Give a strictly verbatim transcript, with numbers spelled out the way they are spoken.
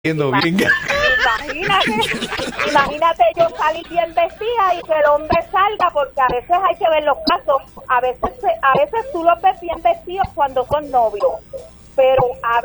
Viendo bien. Imagínate, imagínate yo salir bien vestida y que el hombre salga, porque a veces hay que ver los casos, a veces a veces tú los ves bien vestidos cuando son novios, pero a